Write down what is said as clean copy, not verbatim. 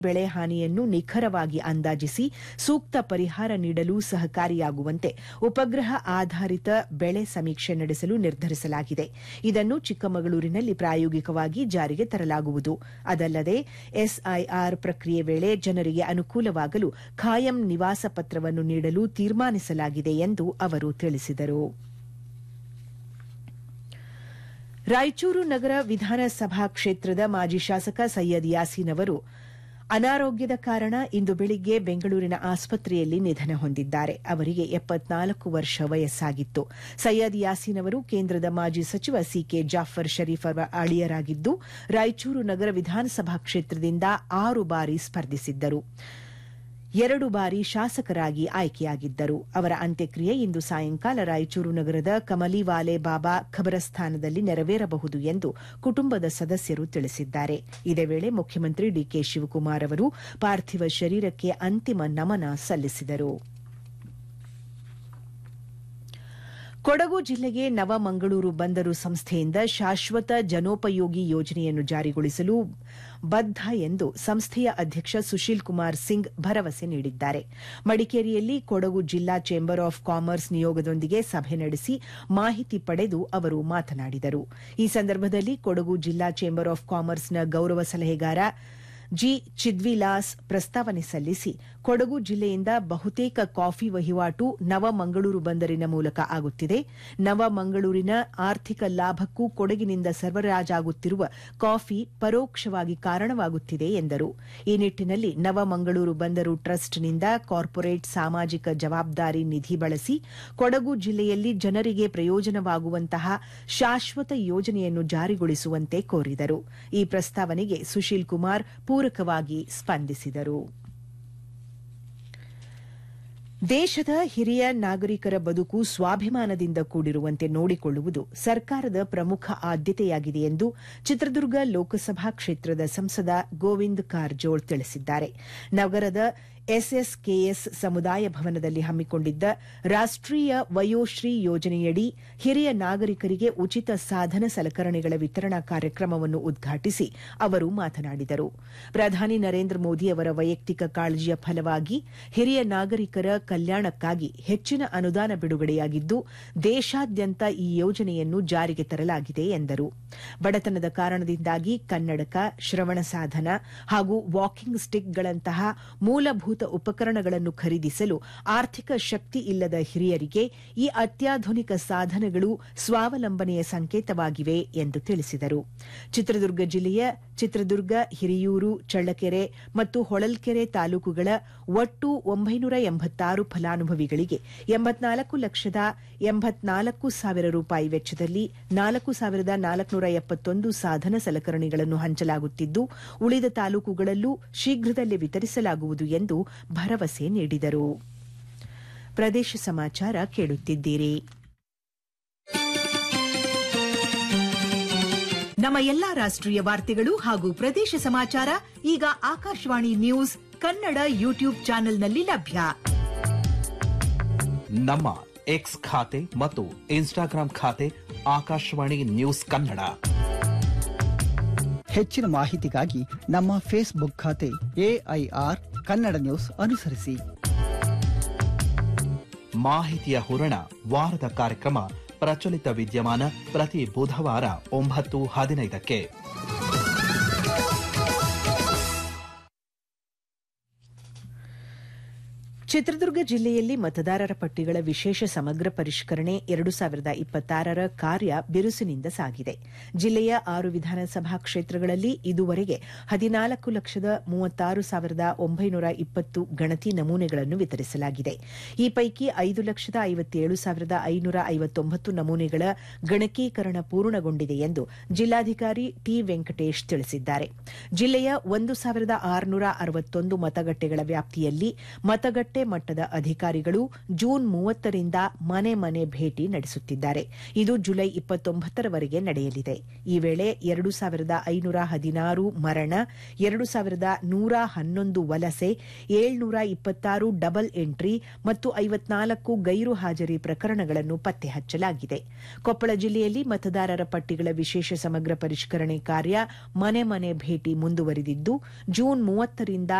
ಬೆಳೆ ಹಾನಿಯನ್ನು ನಿಖರವಾಗಿ ಅಂದಾಜಿಸಿ ಸೂಕ್ತ ಪರಿಹಾರ ನೀಡಲು ಸಹಕಾರಿಯಾಗುವಂತೆ ಉಪಗ್ರಹ ಆಧಾರಿತ ಬೆಳೆ ಸಮೀಕ್ಷೆ ನಡೆಸಲು ನಿರ್ಧರಿಸಲಾಗಿದೆ. ಇದನ್ನು ಚಿಕ್ಕಮಗಳೂರಿನಲ್ಲಿ ಪ್ರಾಯೋಗಿಕವಾಗಿ ಜಾರಿಗೆ ತರಲಾಗುವುದು. ಅದಲ್ಲದೆ ಎಸ್ಐಆರ್ ಪ್ರಕ್ರಿಯೆ ವೇಳೆ ಜನರಿಗೆ ಅನುಕೂಲವಾಗಲು ಖಾಯಂ ನಿವಾಸ ಪತ್ರವನ್ನು ನೀಡಲು ತೀರ್ಮಾನಿಸಲಾಗಿದೆ ಎಂದು ಅವರು ತಿಳಿಸಿದರು. ರಾಯಚೂರು ನಗರ ವಿಧಾನಸಭಾ ಕ್ಷೇತ್ರದ ಮಾಜಿ ಶಾಸಕ ಸೈಯದ್ ಯಾಸೀನ್ ಅವರು ಅನಾರೋಗ್ಯದ ಕಾರಣ ಇಂದು ಬೆಳಿಗ್ಗೆ ಬೆಂಗಳೂರಿನ ಆಸ್ಪತ್ರೆಯಲ್ಲಿ ನಿಧನ ಹೊಂದಿದ್ದಾರೆ. ಅವರಿಗೆ 74 ವರ್ಷ ವಯಸ್ಸಾಗಿತ್ತು. ಸೈಯದ್ ಯಾಸೀನ್ ಅವರು ಕೇಂದ್ರದ ಮಾಜಿ ಸಚಿವ ಸಿಕೆ ಜಾಫರ್ ಶರೀಫ್ ಅವರ ಅಳಿಯರಾಗಿದ್ದು, ರಾಯಚೂರು ನಗರ ವಿಧಾನಸಭಾ ಕ್ಷೇತ್ರದಿಂದ 6 ಬಾರಿ ಸ್ಪರ್ಧಿಸಿದ್ದರು. 2 ಬಾರಿ ಶಾಸಕರಾಗಿ ಆಯ್ಕೆಯಾಗಿದ್ದರು. ಅವರ ಅಂತ್ಯಕ್ರಿಯೆ ಇಂದು ಸಾಯಂಕಾಲ ರಾಯಚೂರು ನಗರದ ಕಮಲಿವಾಲೆ ಬಾಬಾ ಖಬರಸ್ಥಾನದಲ್ಲಿ ನೆರವೇರಬಹುದು ಎಂದು ಕುಟುಂಬದ ಸದಸ್ಯರು ತಿಳಿಸಿದ್ದಾರೆ. ಇದೇ ವೇಳೆ ಮುಖ್ಯಮಂತ್ರಿ ಡಿಕೆ ಶಿವಕುಮಾರ್ ಅವರು ಪಾರ್ಥಿವ ಶರೀರಕ್ಕೆ ಅಂತಿಮ ನಮನ ಸಲ್ಲಿಸಿದರು. ಕೊಡಗು ಜಿಲ್ಲೆಗೆ ನವಮಂಗಳೂರು ಬಂದರು ಸಂಸ್ಥೆಯಿಂದ ಶಾಶ್ವತ ಜನೋಪಯೋಗಿ ಯೋಜನೆಯನ್ನು ಜಾರಿಗೊಳಿಸಲು ಬದ್ಧ ಎಂದು ಸಂಸ್ಥೆಯ ಅಧ್ಯಕ್ಷ ಸುಶೀಲ್ ಕುಮಾರ್ ಸಿಂಗ್ ಭರವಸೆ ನೀಡಿದ್ದಾರೆ. ಮಡಿಕೇರಿಯಲ್ಲಿ ಕೊಡಗು ಜಿಲ್ಲಾ ಚೇಂಬರ್ ಆಫ್ ಕಾಮರ್ಸ್ ನಿಯೋಗದೊಂದಿಗೆ ಸಭೆ ನಡೆಸಿ ಮಾಹಿತಿ ಪಡೆದು ಅವರು ಮಾತನಾಡಿದರು. ಈ ಸಂದರ್ಭದಲ್ಲಿ ಕೊಡಗು ಜಿಲ್ಲಾ ಚೇಂಬರ್ ಆಫ್ ಕಾಮರ್ಸ್ನ ಗೌರವ ಸಲಹೆಗಾರ ಜಿ ಚಿದ್ವಿಲಾಸ್ ಪ್ರಸ್ತಾವನೆ ಸಲ್ಲಿಸಿ, ಕೊಡಗು ಜಿಲ್ಲೆಯಿಂದ ಬಹುತೇಕ ಕಾಫಿ ವಹಿವಾಟು ನವಮಂಗಳೂರು ಬಂದರಿನ ಮೂಲಕ ಆಗುತ್ತಿದೆ. ನವಮಂಗಳೂರಿನ ಆರ್ಥಿಕ ಲಾಭಕ್ಕೂ ಕೊಡಗಿನಿಂದ ಸರಬರಾಜಾಗುತ್ತಿರುವ ಕಾಫಿ ಪರೋಕ್ಷವಾಗಿ ಕಾರಣವಾಗುತ್ತಿದೆ ಎಂದರು. ಈ ನಿಟ್ಟಿನಲ್ಲಿ ನವಮಂಗಳೂರು ಬಂದರು ಟ್ರಸ್ಟ್ನಿಂದ ಕಾರ್ಪೊರೇಟ್ ಸಾಮಾಜಿಕ ಜವಾಬ್ದಾರಿ ನಿಧಿ ಬಳಸಿ ಕೊಡಗು ಜಿಲ್ಲೆಯಲ್ಲಿ ಜನರಿಗೆ ಪ್ರಯೋಜನವಾಗುವಂತಹ ಶಾಶ್ವತ ಯೋಜನೆಯನ್ನು ಜಾರಿಗೊಳಿಸುವಂತೆ ಕೋರಿದರು. ಈ ಪ್ರಸ್ತಾವನೆಗೆ ಸುಶೀಲ್ ಕುಮಾರ್ ಪೂರಕವಾಗಿ ಸ್ಪಂದಿಸಿದರು. ದೇಶದ ಹಿರಿಯ ನಾಗರಿಕರ ಬದುಕು ಸ್ವಾಭಿಮಾನದಿಂದ ಕೂಡಿರುವಂತೆ ನೋಡಿಕೊಳ್ಳುವುದು ಸರ್ಕಾರದ ಪ್ರಮುಖ ಆದ್ಯತೆಯಾಗಿದೆ ಎಂದು ಚಿತ್ರದುರ್ಗ ಲೋಕಸಭಾ ಕ್ಷೇತ್ರದ ಸಂಸದ ಗೋವಿಂದ್ ಕಾರಜೋಳ್ ತಿಳಿಸಿದ್ದಾರೆ. ನಗರದ ಎಸ್ಎಸ್ಕೆಎಸ್ ಸಮುದಾಯ ಭವನದಲ್ಲಿ ಹಮ್ಮಿಕೊಂಡಿದ್ದ ರಾಷ್ಟೀಯ ವಯೋಶ್ರೀ ಯೋಜನೆಯಡಿ ಹಿರಿಯ ನಾಗರಿಕರಿಗೆ ಉಚಿತ ಸಾಧನ ಸಲಕರಣೆಗಳ ವಿತರಣಾ ಕಾರ್ಯಕ್ರಮವನ್ನು ಉದ್ಘಾಟಿಸಿ ಅವರು ಮಾತನಾಡಿದರು. ಪ್ರಧಾನಿ ನರೇಂದ್ರ ಮೋದಿ ಅವರ ವೈಯಕ್ತಿಕ ಕಾಳಜಿಯ ಫಲವಾಗಿ ಹಿರಿಯ ನಾಗರಿಕರ ಕಲ್ಯಾಣಕ್ಕಾಗಿ ಹೆಚ್ಚಿನ ಅನುದಾನ ಬಿಡುಗಡೆಯಾಗಿದ್ದು, ದೇಶಾದ್ಯಂತ ಈ ಯೋಜನೆಯನ್ನು ಜಾರಿಗೆ ತರಲಾಗಿದೆ ಎಂದರು. ಬಡತನದ ಕಾರಣದಿಂದಾಗಿ ಕನ್ನಡಕ, ಶ್ರವಣ ಸಾಧನ ಹಾಗೂ ವಾಕಿಂಗ್ ಸ್ಟಿಕ್ಗಳಂತಹ ಮೂಲಭೂತ ಉಪಕರಣಗಳನ್ನು ಖರೀದಿಸಲು ಆರ್ಥಿಕ ಶಕ್ತಿ ಇಲ್ಲದ ಹಿರಿಯರಿಗೆ ಈ ಅತ್ಯಾಧುನಿಕ ಸಾಧನಗಳು ಸ್ವಾವಲಂಬನೆಯ ಸಂಕೇತವಾಗಿವೆ ಎಂದು ತಿಳಿಸಿದರು. ಚಿತ್ರದುರ್ಗ ಜಿಲ್ಲೆಯ ಚಿತ್ರದುರ್ಗ, ಹಿರಿಯೂರು, ಚಳ್ಳಕೆರೆ ಮತ್ತು ಹೊಳಲ್ಕೆರೆ ತಾಲೂಕುಗಳ ಒಟ್ಟು 986 ಫಲಾನುಭವಿಗಳಿಗೆ 84,84,000 ರೂಪಾಯಿ ವೆಚ್ಚದಲ್ಲಿ 4,471 ಸಾಧನ ಸಲಕರಣೆಗಳನ್ನು ಹಂಚಲಾಗುತ್ತಿದ್ದು, ಉಳಿದ ತಾಲೂಕುಗಳಲ್ಲೂ ಶೀಘ್ರದಲ್ಲೇ ವಿತರಿಸಲಾಗುವುದು ಎಂದು ಭರವಸೆ ನೀಡಿದರು. ಪ್ರದೇಶ ಸಮಾಚಾರ ಕೇಳುತ್ತಿದ್ದೀರಿ. ನಮ್ಮ ಎಲ್ಲಾ ರಾಷ್ಟ್ರೀಯ ವಾರ್ತೆಗಳು ಹಾಗೂ ಪ್ರದೇಶ ಸಮಾಚಾರ ಈಗ ಆಕಾಶವಾಣಿ ನ್ಯೂಸ್ ಕನ್ನಡ ಯೂಟ್ಯೂಬ್ ಚಾನೆಲ್ನಲ್ಲಿ ಲಭ್ಯ. ನಮ್ಮ ಎಕ್ಸ್ ಖಾತೆ ಮತ್ತು ಇನ್ಸ್ಟಾಗ್ರಾಂ ಖಾತೆ ಆಕಾಶವಾಣಿ ನ್ಯೂಸ್ ಕನ್ನಡ. ಹೆಚ್ಚಿನ ಮಾಹಿತಿಗಾಗಿ ನಮ್ಮ ಫೇಸ್ಬುಕ್ ಖಾತೆ AIR ಕನ್ನಡ ನ್ಯೂಸ್ ಅನುಸರಿಸಿ. ಮಾಹಿತಿಯ ಹೂರಣ ವಾರದ ಕಾರ್ಯಕ್ರಮ ಪ್ರಚಲಿತ ವಿದ್ಯಮಾನ ಪ್ರತಿ ಬುಧವಾರ 9:15ಕ್ಕೆ. ಚಿತ್ರದುರ್ಗ ಜಿಲ್ಲೆಯಲ್ಲಿ ಮತದಾರರ ಪಟ್ಟಿಗಳ ವಿಶೇಷ ಸಮಗ್ರ ಪರಿಷ್ಕರಣೆ 2026ರ ಕಾರ್ಯ ಬಿರುಸಿನಿಂದ ಸಾಗಿದೆ. ಜಿಲ್ಲೆಯ 6 ವಿಧಾನಸಭಾ ಕ್ಷೇತ್ರಗಳಲ್ಲಿ ಇದುವರೆಗೆ 14,36,920 ಗಣತಿ ನಮೂನೆಗಳನ್ನು ವಿತರಿಸಲಾಗಿದೆ. ಈ ಪೈಕಿ 5,57,559 ನಮೂನೆಗಳ ಗಣಕೀಕರಣ ಪೂರ್ಣಗೊಂಡಿದೆ ಎಂದು ಜಿಲ್ಲಾಧಿಕಾರಿ ಟಿ ವೆಂಕಟೇಶ್ ತಿಳಿಸಿದ್ದಾರೆ. ಜಿಲ್ಲೆಯ 1,661 ಮತಗಟ್ಟೆಗಳ ವ್ಯಾಪ್ತಿಯಲ್ಲಿ ಮತಗಟ್ಟೆ ಗಂಟೆ ಮಟ್ಟದ ಅಧಿಕಾರಿಗಳು ಜೂನ್ 30ರಿಂದ ಮನೆ ಮನೆ ಭೇಟಿ ನಡೆಸುತ್ತಿದ್ದಾರೆ. ಇದು ಜುಲೈ 29ರವರೆಗೆ ನಡೆಯಲಿದೆ. ಈ ವೇಳೆ 2516 ಮರಣ, 2111 ವಲಸೆ, 726 ಡಬಲ್ ಎಂಟ್ರಿ ಮತ್ತು 54 ಗೈರು ಹಾಜರಿ ಪ್ರಕರಣಗಳನ್ನು ಪತ್ತೆ ಹಚ್ಚಲಾಗಿದೆ. ಕೊಪ್ಪಳ ಜಿಲ್ಲೆಯಲ್ಲಿ ಮತದಾರರ ಪಟ್ಟಿಗಳ ವಿಶೇಷ ಸಮಗ್ರ ಪರಿಷ್ಕರಣೆ ಕಾರ್ಯ ಮನೆ ಮನೆ ಭೇಟಿ ಮುಂದುವರಿದಿದ್ದು, ಜೂನ್ 30ರಿಂದ